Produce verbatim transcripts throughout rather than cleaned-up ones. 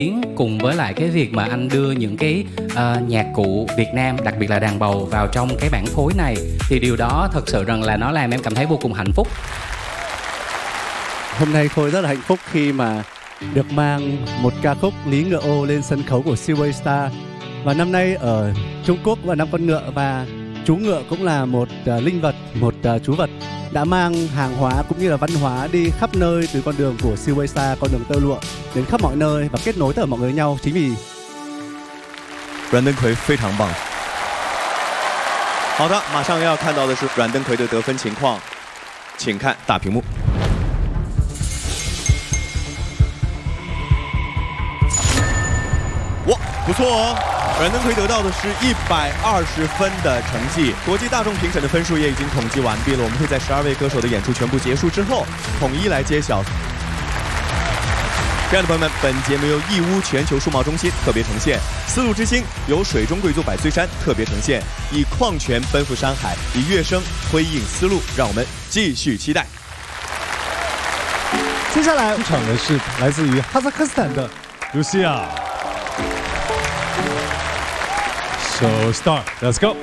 Cùng với lại cái việc mà anh đưa những cái uh, nhạc cụ Việt Nam, đặc biệt là đàn bầu vào trong cái bản phối này, thì điều đó thật sự rằng là nó làm em cảm thấy vô cùng hạnh phúc. Hôm nay Khôi rất là hạnh phúc khi mà được mang một ca khúc Lý Ngựa Ô lên sân khấu của Silver Star. Và năm nay ở Trung Quốc và năm con ngựa, và chú ngựa cũng là một uh, linh vật, một uh, chú vật đã mang hàng hóa cũng như là văn hóa đi khắp nơi, từ con đường của Silver Star, con đường tơ lụa đến khắp mọi nơi và kết nối tất cả mọi người với nhau. Chính vì 阮登奎非常棒。好的，马上要看到的是阮登奎的得分情况，请看大屏幕。哇，不错哦！阮登奎得到的是一百二十分的成绩。国际大众评审的分数也已经统计完毕了，我们会在十二位歌手的演出全部结束之后，统一来揭晓。亲爱的朋友们，本节目由义乌全球数贸中心特别呈现，丝路之星由水中贵族百岁山特别呈现，以矿泉奔赴山海，以乐声辉映丝路，让我们继续期待。 接下来出场的是来自于哈萨克斯坦的 Lucia。So start, let's go.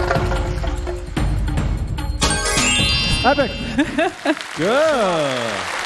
Epic. Good.